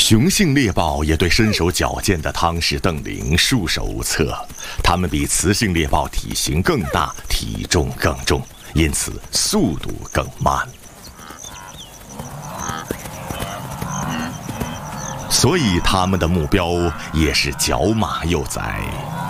雄性猎豹也对身手矫健的汤氏瞪羚束手无策，它们比雌性猎豹体型更大，体重更重，因此速度更慢。所以它们的目标也是角马幼崽。